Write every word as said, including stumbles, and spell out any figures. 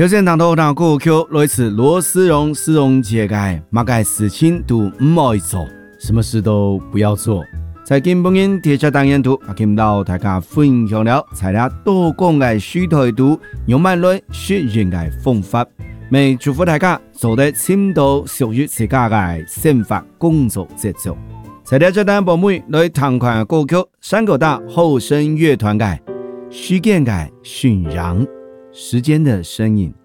条线当头当歌曲来自罗思荣思荣姐嘅，乜嘅事情都唔可以做，什么事都不要做。在今本日贴出单元图，啊，見到大家分享了材料多講嘅書台圖，用慢來學人嘅方法，未祝福大家做得深度屬於自家嘅生活工作節奏。在呢這單部妹來彈款歌曲，山口大後生樂團嘅《時間嘅渲染》，時間的聲音。